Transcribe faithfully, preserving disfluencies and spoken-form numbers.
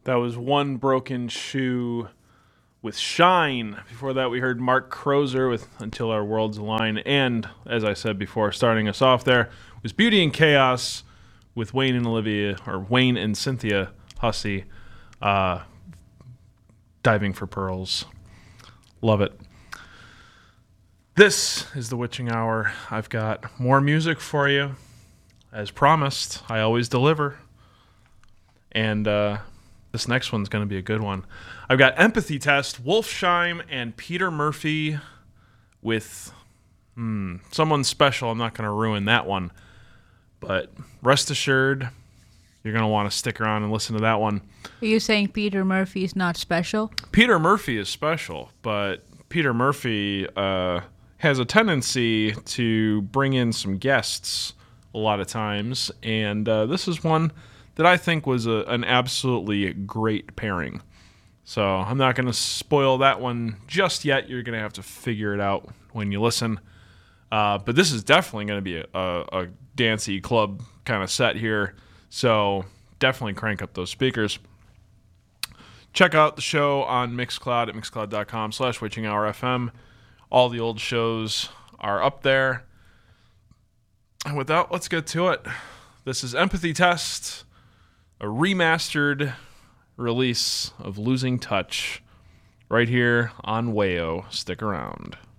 That was One Broken Shoe with Shine. Before that, we heard Mark Crozer with Until Our Worlds Align. And, as I said before, starting us off there was Beauty and Chaos with Wayne and Olivia, or Wayne and Cynthia Hussey, uh, Diving for Pearls. Love it. This is the Witching Hour. I've got more music for you. As promised, I always deliver. And uh, this next one's going to be a good one. I've got Empathy Test, Wolfsheim, and Peter Murphy with hmm, someone special. I'm not going to ruin that one. But rest assured, you're going to want to stick around and listen to that one. Are you saying Peter Murphy is not special? Peter Murphy is special, but Peter Murphy uh, has a tendency to bring in some guests a lot of times. And uh, this is one that I think was a, an absolutely great pairing. So I'm not going to spoil that one just yet. You're going to have to figure it out when you listen. Uh, but this is definitely going to be a, a, a dancey club kind of set here. So definitely crank up those speakers. Check out the show on Mixcloud at mixcloud.com slash Witching Hour F M. All the old shows are up there. And with that, let's get to it. This is Empathy Test, a remastered release of Losing Touch right here on Wayo. Stick around.